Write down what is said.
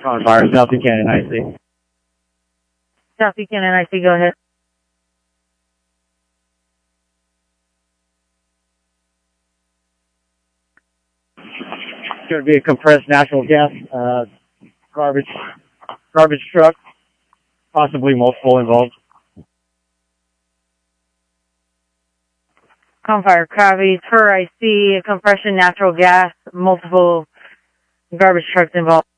Fire, South Buchanan IC. South Buchanan IC, go ahead. It's going to be a compressed natural gas garbage truck, possibly multiple involved. Fire, copy. Per IC, compression natural gas, multiple garbage trucks involved.